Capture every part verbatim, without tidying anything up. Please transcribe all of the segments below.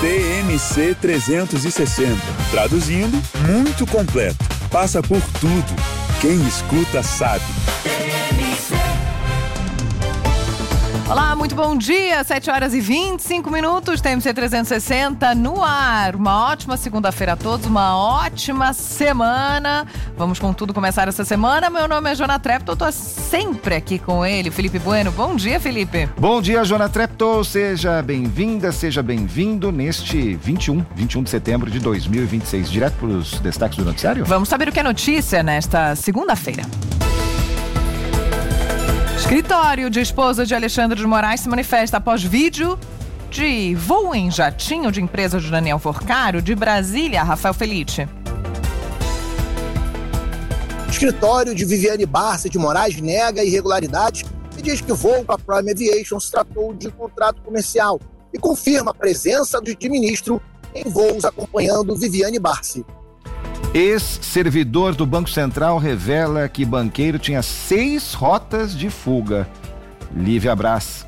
T M C trezentos e sessenta. Traduzindo, muito completo. Passa por tudo. Quem escuta sabe. Olá, muito bom dia, sete horas e vinte e cinco minutos, T M C trezentos e sessenta no ar. Uma ótima segunda-feira a todos, uma ótima semana. Vamos com tudo começar essa semana. Meu nome é Jona Treptow, eu tô sempre aqui com ele, Felipe Bueno. Bom dia, Felipe. Bom dia, Jona Treptow, seja bem-vinda, seja bem-vindo neste vinte e um, vinte e um de setembro de dois mil e vinte e seis. Direto para os destaques do noticiário? Vamos saber o que é notícia nesta segunda-feira. Escritório de esposa de Alexandre de Moraes se manifesta após vídeo de voo em jatinho de empresa de Daniel Forcaro de Brasília, Rafael Felitti. Escritório de Viviane Barça de Moraes nega irregularidades e diz que o voo com a Prime Aviation se tratou de contrato comercial e confirma a presença de ministro em voos acompanhando Viviane Barça. Ex-servidor do Banco Central revela que banqueiro tinha seis rotas de fuga. Lívia Braz.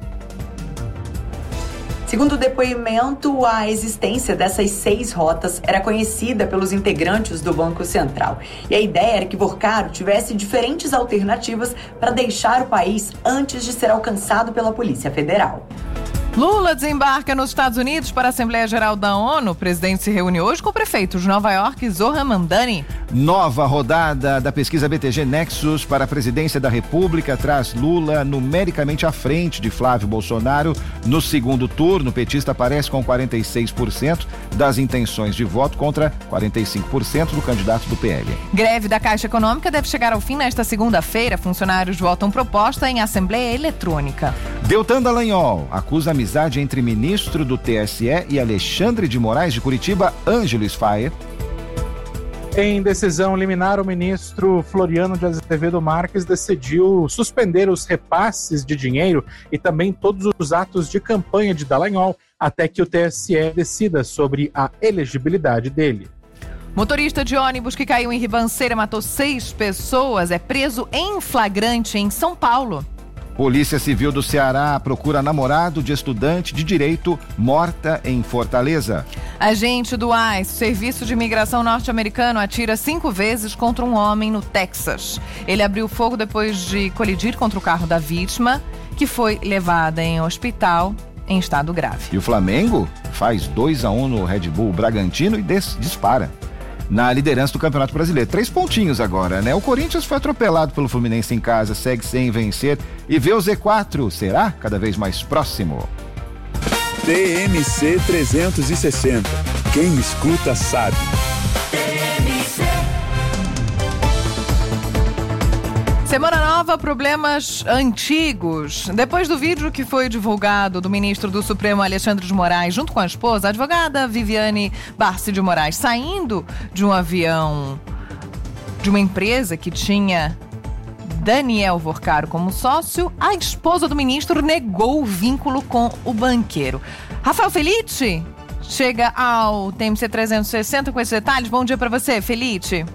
Segundo o depoimento, a existência dessas seis rotas era conhecida pelos integrantes do Banco Central. E a ideia era que Forcaro tivesse diferentes alternativas para deixar o país antes de ser alcançado pela Polícia Federal. Lula desembarca nos Estados Unidos para a Assembleia Geral da ONU. O presidente se reúne hoje com o prefeito de Nova York, Zohran Mamdani. Nova rodada da pesquisa B T G Nexus para a presidência da República traz Lula numericamente à frente de Flávio Bolsonaro. No segundo turno, o petista aparece com quarenta e seis por cento das intenções de voto contra quarenta e cinco por cento do candidato do P L. Greve da Caixa Econômica deve chegar ao fim nesta segunda-feira. Funcionários votam proposta em Assembleia Eletrônica. Deltan Dallagnol acusa a amizade entre ministro do T S E e Alexandre de Moraes de Curitiba, Ângelo Sfaer. Em decisão liminar, o ministro Floriano de Azevedo Marques decidiu suspender os repasses de dinheiro e também todos os atos de campanha de Dallagnol até que o T S E decida sobre a elegibilidade dele. Motorista de ônibus que caiu em ribanceira matou seis pessoas é preso em flagrante em São Paulo. Polícia Civil do Ceará procura namorado de estudante de direito morta em Fortaleza. Agente do ICE, Serviço de Imigração norte-americano, atira cinco vezes contra um homem no Texas. Ele abriu fogo depois de colidir contra o carro da vítima, que foi levada em hospital em estado grave. E o Flamengo faz dois a um no Red Bull Bragantino e des- dispara na liderança do Campeonato Brasileiro. Três pontinhos agora, né? O Corinthians foi atropelado pelo Fluminense em casa, segue sem vencer e vê o Z quatro. Será cada vez mais próximo. T M C trezentos e sessenta. Quem escuta sabe. Semana nova, problemas antigos. Depois do vídeo que foi divulgado do ministro do Supremo Alexandre de Moraes, junto com a esposa, a advogada Viviane Barça de Moraes, saindo de um avião de uma empresa que tinha Daniel Forcaro como sócio, a esposa do ministro negou o vínculo com o banqueiro. Rafael Felitti chega ao T M C trezentos e sessenta com esses detalhes. Bom dia para você, Felitti.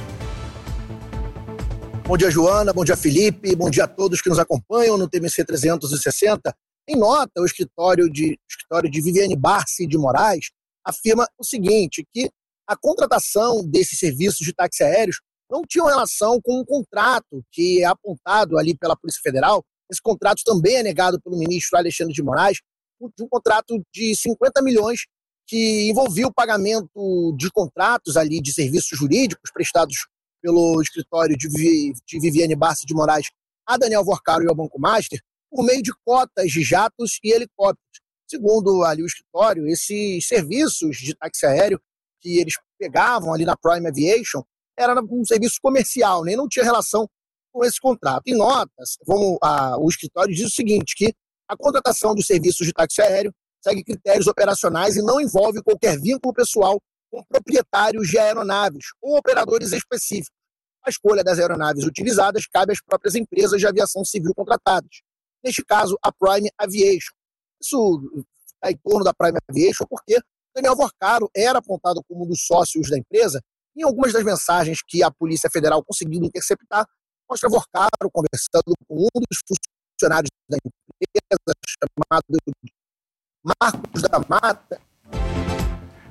Bom dia, Joana. Bom dia, Felipe. Bom dia a todos que nos acompanham no T M C trezentos e sessenta. Em nota, o escritório de, o escritório de Viviane Barça de Moraes afirma o seguinte, que a contratação desses serviços de táxi aéreos não tinha relação com um contrato que é apontado ali pela Polícia Federal. Esse contrato também é negado pelo ministro Alexandre de Moraes, de um contrato de cinquenta milhões que envolvia o pagamento de contratos ali de serviços jurídicos prestados pelo escritório de, Vi, de Viviane Barça de Moraes a Daniel Forcaro e ao Banco Master, por meio de cotas de jatos e helicópteros. Segundo ali o escritório, esses serviços de táxi aéreo que eles pegavam ali na Prime Aviation era um serviço comercial, nem não tinha relação com esse contrato. Em notas, vamos, a, o escritório diz o seguinte, que a contratação de serviços de táxi aéreo segue critérios operacionais e não envolve qualquer vínculo pessoal com proprietários de aeronaves ou operadores específicos. A escolha das aeronaves utilizadas cabe às próprias empresas de aviação civil contratadas. Neste caso, a Prime Aviation. Isso está em torno da Prime Aviation porque Daniel Forcaro era apontado como um dos sócios da empresa. Em algumas das mensagens que a Polícia Federal conseguiu interceptar, mostra Forcaro conversando com um dos funcionários da empresa, chamado Marcos da Mata,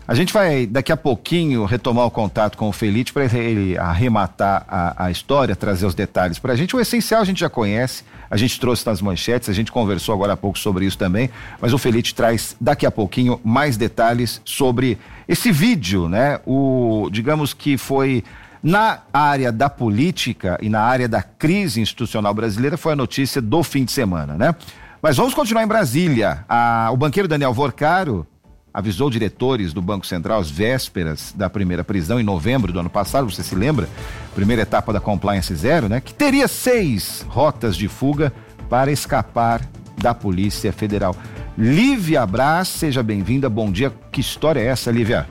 A gente vai daqui a pouquinho retomar o contato com o Felite para ele arrematar a, a história, trazer os detalhes para a gente. O essencial a gente já conhece, a gente trouxe nas manchetes, a gente conversou agora há pouco sobre isso também, mas o Felite traz daqui a pouquinho mais detalhes sobre esse vídeo, né? O, digamos que foi na área da política e na área da crise institucional brasileira, foi a notícia do fim de semana, né? Mas vamos continuar em Brasília. A, o banqueiro Daniel Vorcaro avisou diretores do Banco Central às vésperas da primeira prisão, em novembro do ano passado, você se lembra? Primeira etapa da Compliance Zero, né? Que teria seis rotas de fuga para escapar da Polícia Federal. Lívia Braz, seja bem-vinda, bom dia. Que história é essa, Lívia?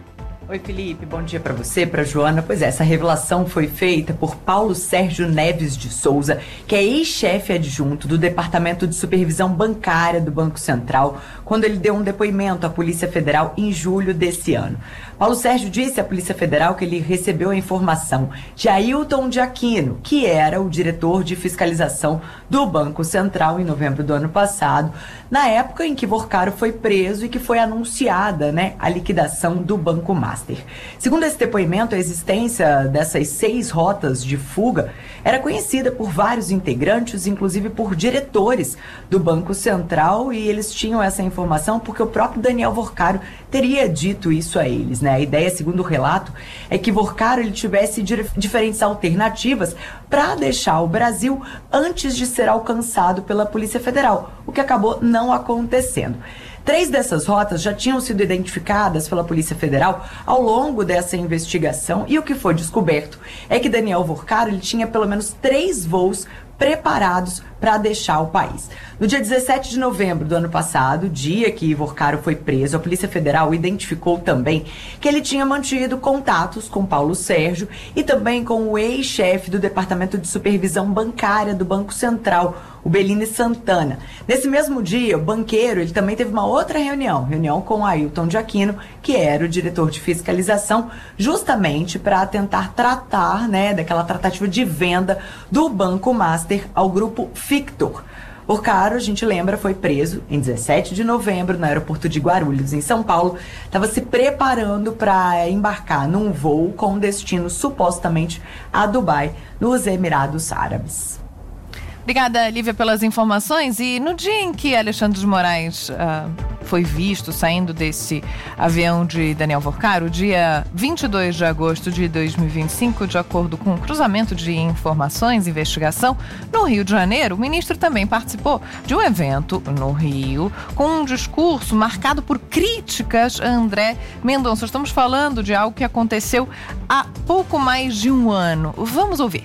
Oi, Felipe, bom dia para você, para Joana. Pois é, essa revelação foi feita por Paulo Sérgio Neves de Souza, que é ex-chefe adjunto do Departamento de Supervisão Bancária do Banco Central, quando ele deu um depoimento à Polícia Federal em julho desse ano. Paulo Sérgio disse à Polícia Federal que ele recebeu a informação de Ailton de Aquino, que era o diretor de fiscalização do Banco Central em novembro do ano passado, na época em que Vorcaro foi preso e que foi anunciada, né, a liquidação do Banco Master. Segundo esse depoimento, a existência dessas seis rotas de fuga era conhecida por vários integrantes, inclusive por diretores do Banco Central, e eles tinham essa informação porque o próprio Daniel Vorcaro teria dito isso a eles, né? A ideia, segundo o relato, é que Vorcaro ele tivesse diferentes alternativas para deixar o Brasil antes de ser alcançado pela Polícia Federal, o que acabou não acontecendo. Três dessas rotas já tinham sido identificadas pela Polícia Federal ao longo dessa investigação, e o que foi descoberto é que Daniel Vorcaro ele tinha pelo menos três voos preparados para deixar o país. No dia dezessete de novembro do ano passado, dia que Vorcaro foi preso, a Polícia Federal identificou também que ele tinha mantido contatos com Paulo Sérgio e também com o ex-chefe do Departamento de Supervisão Bancária do Banco Central, o Bellini Santana. Nesse mesmo dia, o banqueiro ele também teve uma outra reunião, reunião com Ailton de Aquino, que era o diretor de fiscalização, justamente para tentar tratar, né, daquela tratativa de venda do Banco Master ao grupo Fictor. Vorcaro, a gente lembra, foi preso em dezessete de novembro no aeroporto de Guarulhos, em São Paulo. Estava se preparando para embarcar num voo com destino supostamente a Dubai, nos Emirados Árabes. Obrigada, Lívia, pelas informações. E no dia em que Alexandre de Moraes uh, foi visto saindo desse avião de Daniel Vorcaro, dia vinte e dois de agosto de dois mil e vinte e cinco, de acordo com o cruzamento de informações e investigação, no Rio de Janeiro, o ministro também participou de um evento no Rio com um discurso marcado por críticas a André Mendonça. Estamos falando de algo que aconteceu há pouco mais de um ano. Vamos ouvir.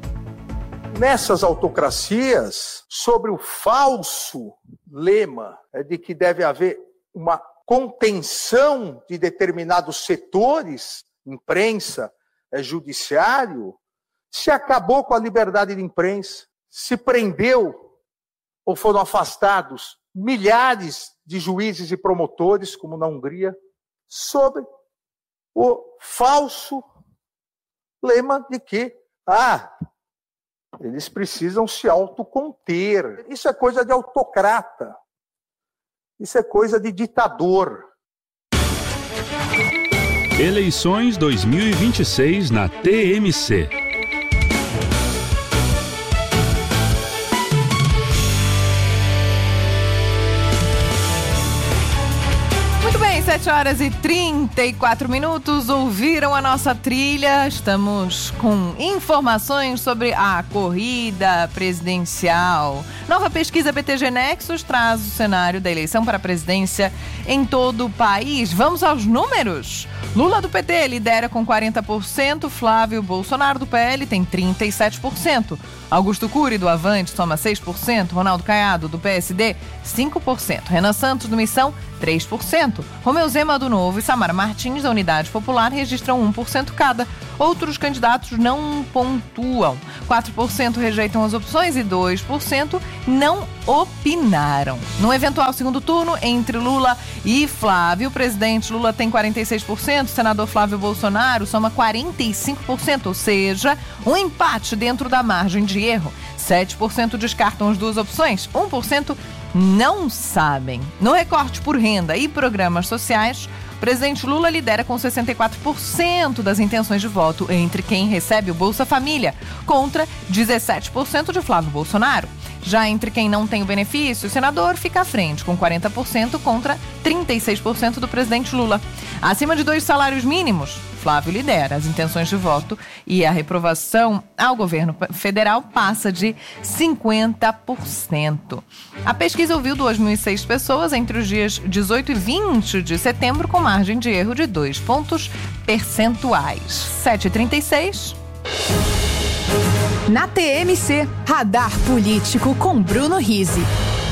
Nessas autocracias, sobre o falso lema de que deve haver uma contenção de determinados setores, imprensa, judiciário, se acabou com a liberdade de imprensa, se prendeu ou foram afastados milhares de juízes e promotores, como na Hungria, sobre o falso lema de que, ah, eles precisam se autoconter. Isso é coisa de autocrata. Isso é coisa de ditador. Eleições dois mil e vinte e seis na T M C. sete horas e trinta e quatro minutos, ouviram a nossa trilha, estamos com informações sobre a corrida presidencial. Nova pesquisa B T G Nexus traz o cenário da eleição para a presidência em todo o país. Vamos aos números. Lula do P T lidera com quarenta por cento, Flávio Bolsonaro do P L tem trinta e sete por cento. Augusto Cury do Avante toma seis por cento, Ronaldo Caiado do P S D cinco por cento, Renan Santos do Missão três por cento, Romeu Zema do Novo e Samara Martins da Unidade Popular registram um por cento cada. Outros candidatos não pontuam. quatro por cento rejeitam as opções e dois por cento não opinaram. No eventual segundo turno, entre Lula e Flávio, o presidente Lula tem quarenta e seis por cento, o senador Flávio Bolsonaro soma quarenta e cinco por cento, ou seja, um empate dentro da margem de erro. sete por cento descartam as duas opções, um por cento não sabem. No recorte por renda e programas sociais, o presidente Lula lidera com sessenta e quatro por cento das intenções de voto entre quem recebe o Bolsa Família, contra dezessete por cento de Flávio Bolsonaro. Já entre quem não tem o benefício, o senador fica à frente, com quarenta por cento contra trinta e seis por cento do presidente Lula. Acima de dois salários mínimos, Flávio lidera as intenções de voto e a reprovação ao governo federal passa de cinquenta por cento. A pesquisa ouviu duas mil e seis pessoas entre os dias dezoito e vinte de setembro, com margem de erro de dois pontos percentuais. sete e trinta e seis. Na T M C, Radar Político com Bruno Rizzi.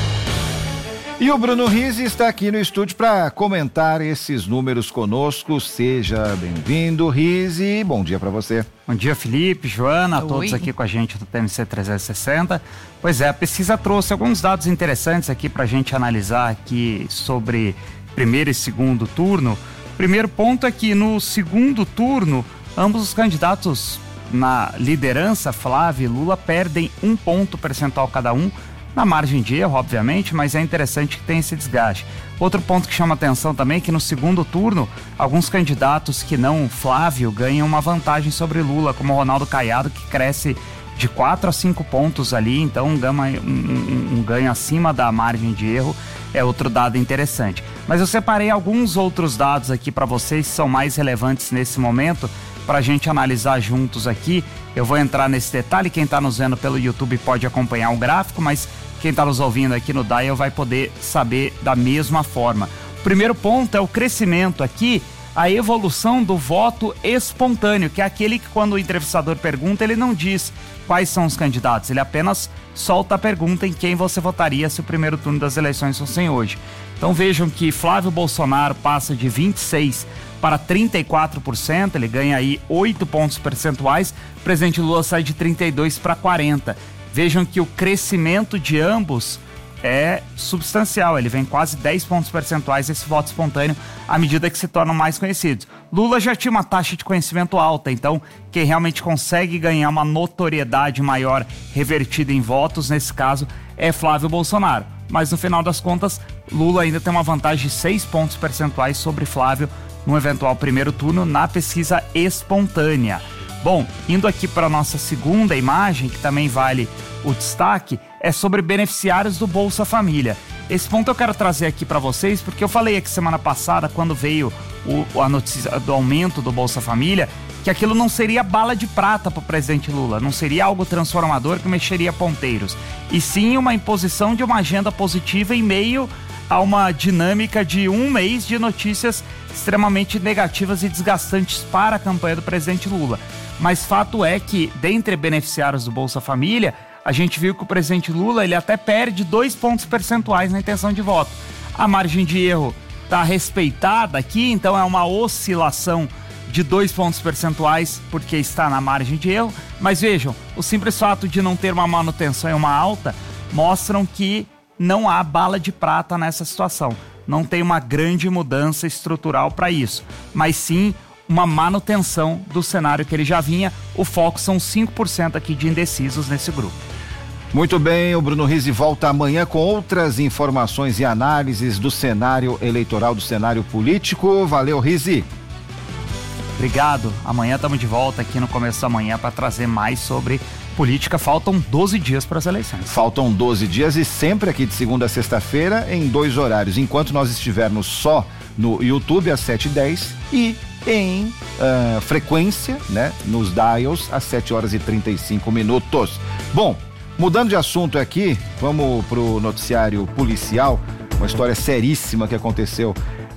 E o Bruno Rizzi está aqui no estúdio para comentar esses números conosco. Seja bem-vindo, Rizzi. Bom dia para você. Bom dia, Felipe, Joana, Oi. todos aqui com a gente do T M C trezentos e sessenta. Pois é, a pesquisa trouxe alguns dados interessantes aqui para a gente analisar aqui sobre primeiro e segundo turno. Primeiro ponto é que no segundo turno, ambos os candidatos na liderança, Flávio e Lula, perdem um ponto percentual cada um, na margem de erro, obviamente, mas é interessante que tenha esse desgaste. Outro ponto que chama atenção também é que no segundo turno, alguns candidatos que não Flávio ganham uma vantagem sobre Lula, como o Ronaldo Caiado, que cresce de quatro a cinco pontos ali, então um, gama, um, um, um ganho acima da margem de erro é outro dado interessante. Mas eu separei alguns outros dados aqui para vocês que são mais relevantes nesse momento, para a gente analisar juntos aqui. Eu vou entrar nesse detalhe, quem está nos vendo pelo YouTube pode acompanhar o gráfico, mas quem está nos ouvindo aqui no Dial vai poder saber da mesma forma. O primeiro ponto é o crescimento aqui, a evolução do voto espontâneo, que é aquele que quando o entrevistador pergunta, ele não diz quais são os candidatos, ele apenas solta a pergunta em quem você votaria se o primeiro turno das eleições fossem hoje. Então vejam que Flávio Bolsonaro passa de vinte e seis por cento para trinta e quatro por cento, ele ganha aí oito pontos percentuais, o presidente Lula sai de trinta e dois para quarenta por cento. Vejam que o crescimento de ambos é substancial, ele vem quase dez pontos percentuais esse voto espontâneo à medida que se tornam mais conhecidos. Lula já tinha uma taxa de conhecimento alta, então quem realmente consegue ganhar uma notoriedade maior revertida em votos, nesse caso, é Flávio Bolsonaro. Mas no final das contas, Lula ainda tem uma vantagem de seis pontos percentuais sobre Flávio no eventual primeiro turno na pesquisa espontânea. Bom, indo aqui para a nossa segunda imagem, que também vale o destaque, é sobre beneficiários do Bolsa Família. Esse ponto eu quero trazer aqui para vocês, porque eu falei aqui semana passada, quando veio o, a notícia do aumento do Bolsa Família, que aquilo não seria bala de prata para o presidente Lula, não seria algo transformador que mexeria ponteiros, e sim uma imposição de uma agenda positiva em meio a uma dinâmica de um mês de notícias extremamente negativas e desgastantes para a campanha do presidente Lula. Mas fato é que, dentre beneficiários do Bolsa Família, a gente viu que o presidente Lula ele até perde dois pontos percentuais na intenção de voto. A margem de erro está respeitada aqui, então é uma oscilação de dois pontos percentuais, porque está na margem de erro. Mas vejam, o simples fato de não ter uma manutenção e uma alta mostram que não há bala de prata nessa situação. Não tem uma grande mudança estrutural para isso, mas sim uma manutenção do cenário que ele já vinha. O foco são cinco por cento aqui de indecisos nesse grupo. Muito bem, o Bruno Rizzi volta amanhã com outras informações e análises do cenário eleitoral, do cenário político. Valeu, Rizzi. Obrigado. Amanhã estamos de volta aqui no começo da manhã para trazer mais sobre política. Faltam doze dias para as eleições. Faltam doze dias e sempre aqui de segunda a sexta-feira em dois horários. Enquanto nós estivermos só no YouTube às sete e dez e em uh, frequência, né, nos dials às sete horas e trinta e cinco minutos. Bom, mudando de assunto aqui, vamos pro noticiário policial, uma história seríssima que aconteceu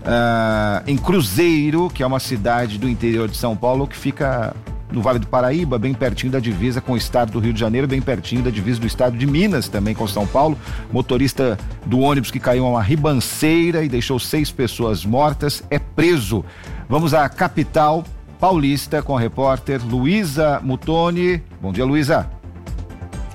uh, em Cruzeiro, que é uma cidade do interior de São Paulo que fica no Vale do Paraíba, bem pertinho da divisa com o estado do Rio de Janeiro, bem pertinho da divisa do estado de Minas, também com São Paulo. Motorista do ônibus que caiu a uma ribanceira e deixou seis pessoas mortas é preso. Vamos à capital paulista com a repórter Luísa Mutoni. Bom dia, Luísa.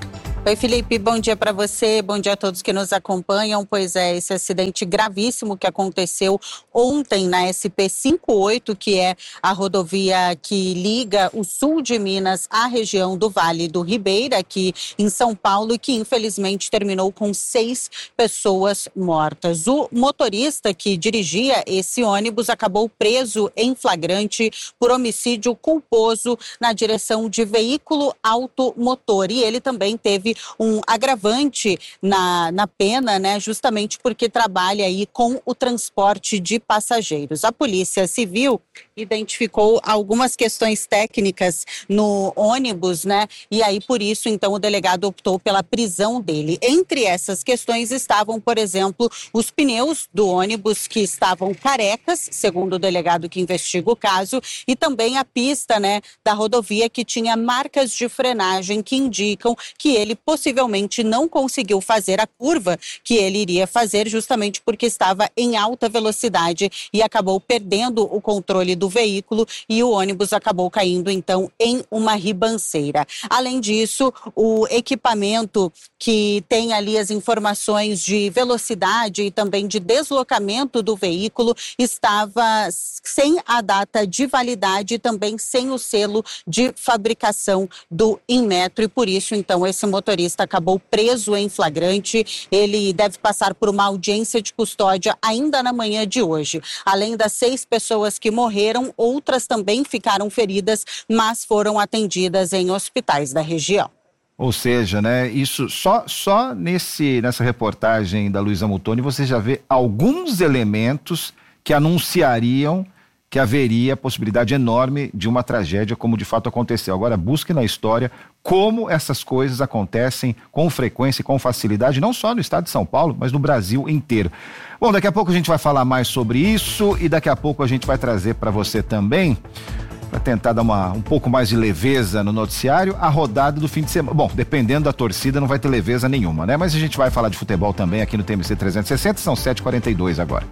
Oi, Felipe, bom dia para você, bom dia a todos que nos acompanham. Pois é, esse acidente gravíssimo que aconteceu ontem na S P cinquenta e oito, que é a rodovia que liga o sul de Minas à região do Vale do Ribeira, aqui em São Paulo, e que infelizmente terminou com seis pessoas mortas. O motorista que dirigia esse ônibus acabou preso em flagrante por homicídio culposo na direção de veículo automotor, e ele também teve um agravante na, na pena, né, justamente porque trabalha aí com o transporte de passageiros. A Polícia Civil identificou algumas questões técnicas no ônibus, né, e aí por isso então o delegado optou pela prisão dele. Entre essas questões estavam, por exemplo, os pneus do ônibus que estavam carecas, segundo o delegado que investiga o caso, e também a pista, né, da rodovia que tinha marcas de frenagem que indicam que ele possivelmente não conseguiu fazer a curva que ele iria fazer, justamente porque estava em alta velocidade e acabou perdendo o controle do veículo, e o ônibus acabou caindo então em uma ribanceira. Além disso, o equipamento que tem ali as informações de velocidade e também de deslocamento do veículo estava sem a data de validade e também sem o selo de fabricação do Inmetro, e por isso então esse motorista acabou preso em flagrante. Ele deve passar por uma audiência de custódia ainda na manhã de hoje. Além das seis pessoas que morreram, outras também ficaram feridas, mas foram atendidas em hospitais da região. Ou seja, né, isso só, só nesse, nessa reportagem da Luísa Muttoni você já vê alguns elementos que anunciariam que haveria a possibilidade enorme de uma tragédia como de fato aconteceu. Agora busque na história como essas coisas acontecem com frequência e com facilidade, não só no estado de São Paulo, mas no Brasil inteiro. Bom, daqui a pouco a gente vai falar mais sobre isso e daqui a pouco a gente vai trazer para você também, para tentar dar uma, um pouco mais de leveza no noticiário, a rodada do fim de semana. Bom, dependendo da torcida não vai ter leveza nenhuma, né? Mas a gente vai falar de futebol também aqui no T M C trezentos e sessenta, são sete e quarenta e dois agora.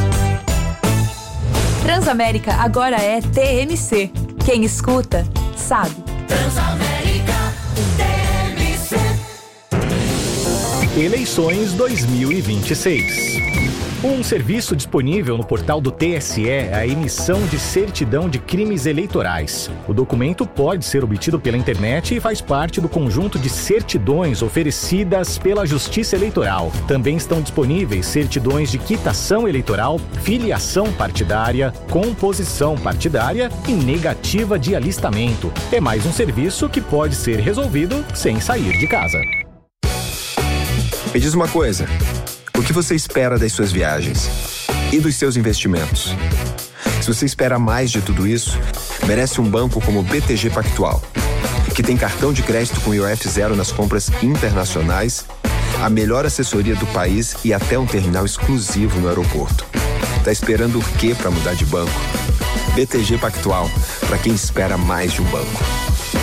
Transamérica agora é T M C. Quem escuta, sabe. Transamérica, T M C. Eleições dois mil e vinte e seis. Um serviço disponível no portal do T S E é a emissão de certidão de crimes eleitorais. O documento pode ser obtido pela internet e faz parte do conjunto de certidões oferecidas pela Justiça Eleitoral. Também estão disponíveis certidões de quitação eleitoral, filiação partidária, composição partidária e negativa de alistamento. É mais um serviço que pode ser resolvido sem sair de casa. Me diz uma coisa. O que você espera das suas viagens e dos seus investimentos? Se você espera mais de tudo isso, merece um banco como o B T G Pactual, que tem cartão de crédito com I O F zero nas compras internacionais, a melhor assessoria do país e até um terminal exclusivo no aeroporto. Tá esperando o quê para mudar de banco? B T G Pactual, para quem espera mais de um banco.